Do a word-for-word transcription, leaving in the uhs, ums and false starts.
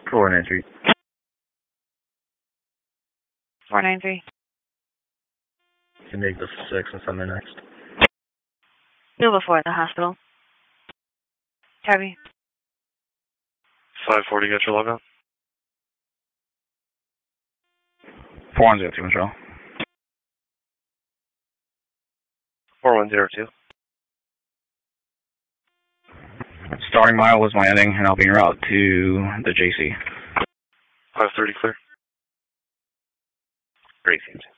four nine three. four nine three. Can make this six and Sunday next. Two before the hospital. Copy. five forty, get your logo. four one zero two, Michelle. four one zero two. Starting mile was my ending, and I'll be en route to the J C. five thirty clear. Great, seems.